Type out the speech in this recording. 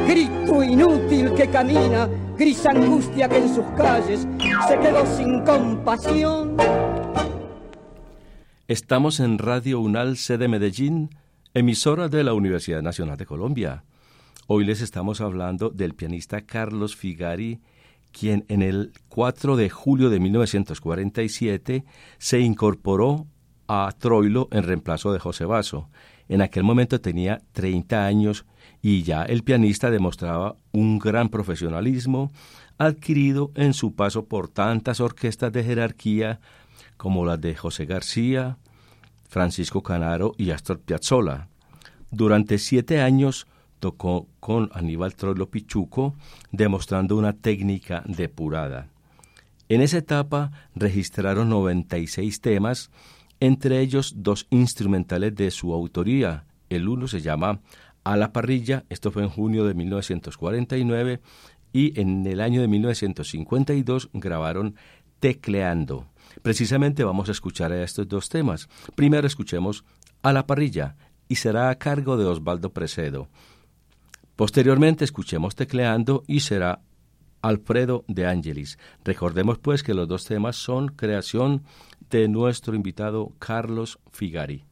grito inútil que camina, gris angustia que en sus calles se quedó sin compasión. Estamos en Radio UNAL, sede Medellín, emisora de la Universidad Nacional de Colombia. Hoy les estamos hablando del pianista Carlos Figari, quien en el 4 de julio de 1947 se incorporó a Troilo en reemplazo de José Basso. En aquel momento tenía 30 años y ya el pianista demostraba un gran profesionalismo adquirido en su paso por tantas orquestas de jerarquía como las de José García, Francisco Canaro y Astor Piazzolla. Durante 7 años tocó con Aníbal Troilo Pichuco, demostrando una técnica depurada. En esa etapa registraron 96 temas, entre ellos 2 instrumentales de su autoría. El uno se llama A la parrilla, esto fue en junio de 1949, y en el año de 1952 grabaron Tecleando. Precisamente vamos a escuchar a estos 2 temas. Primero escuchemos A la parrilla, y será a cargo de Osvaldo Precedo. Posteriormente escuchemos Tecleando y será Alfredo de Angelis. Recordemos pues que los 2 temas son creación de nuestro invitado Carlos Figari.